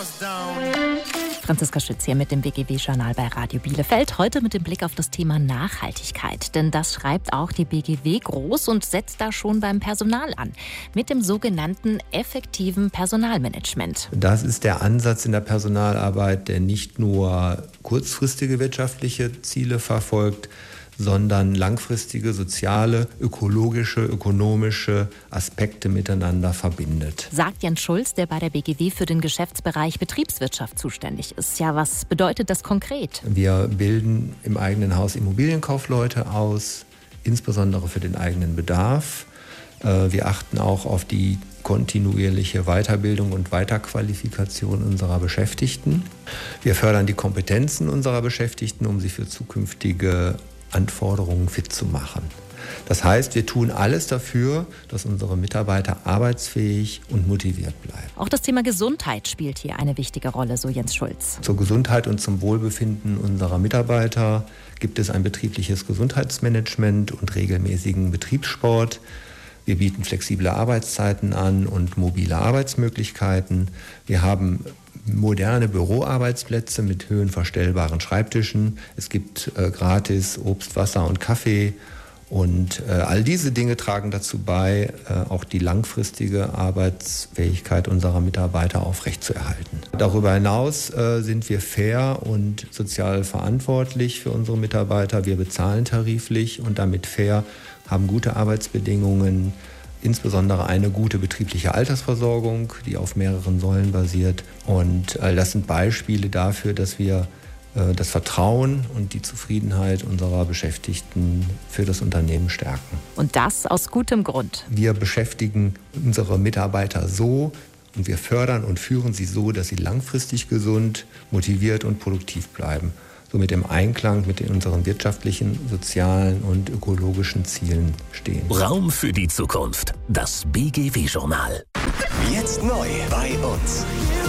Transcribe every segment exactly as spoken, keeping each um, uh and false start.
Franziska Schütz hier mit dem B G W-Journal bei Radio Bielefeld. Heute mit dem Blick auf das Thema Nachhaltigkeit. Denn das schreibt auch die B G W groß und setzt da schon beim Personal an. Mit dem sogenannten effektiven Personalmanagement. Das ist der Ansatz in der Personalarbeit, der nicht nur kurzfristige wirtschaftliche Ziele verfolgt, sondern langfristige soziale, ökologische, ökonomische Aspekte miteinander verbindet. Sagt Jens Schulz, der bei der B G W für den Geschäftsbereich Betriebswirtschaft zuständig ist. Ja, was bedeutet das konkret? Wir bilden im eigenen Haus Immobilienkaufleute aus, insbesondere für den eigenen Bedarf. Wir achten auch auf die kontinuierliche Weiterbildung und Weiterqualifikation unserer Beschäftigten. Wir fördern die Kompetenzen unserer Beschäftigten, um sie für zukünftige Anforderungen fit zu machen. Das heißt, wir tun alles dafür, dass unsere Mitarbeiter arbeitsfähig und motiviert bleiben. Auch das Thema Gesundheit spielt hier eine wichtige Rolle, so Jens Schulz. Zur Gesundheit und zum Wohlbefinden unserer Mitarbeiter gibt es ein betriebliches Gesundheitsmanagement und regelmäßigen Betriebssport. Wir bieten flexible Arbeitszeiten an und mobile Arbeitsmöglichkeiten. Wir haben moderne Büroarbeitsplätze mit höhenverstellbaren Schreibtischen. Es gibt äh, gratis Obst, Wasser und Kaffee. Und äh, all diese Dinge tragen dazu bei, äh, auch die langfristige Arbeitsfähigkeit unserer Mitarbeiter aufrechtzuerhalten. Darüber hinaus äh, sind wir fair und sozial verantwortlich für unsere Mitarbeiter. Wir bezahlen tariflich und damit fair, haben gute Arbeitsbedingungen, insbesondere eine gute betriebliche Altersversorgung, die auf mehreren Säulen basiert. Und äh, das sind Beispiele dafür, dass wir äh, das Vertrauen und die Zufriedenheit unserer Beschäftigten für das Unternehmen stärken. Und das aus gutem Grund. Wir beschäftigen unsere Mitarbeiter so und wir fördern und führen sie so, dass sie langfristig gesund, motiviert und produktiv bleiben. Somit im Einklang mit unseren wirtschaftlichen, sozialen und ökologischen Zielen stehen. Raum für die Zukunft. Das B G W-Journal. Jetzt neu bei uns.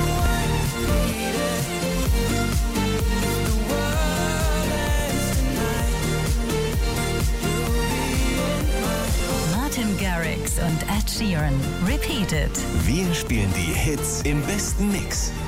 Martin Garrix und Ed Sheeran. Repeat It. Wir spielen die Hits im besten Mix.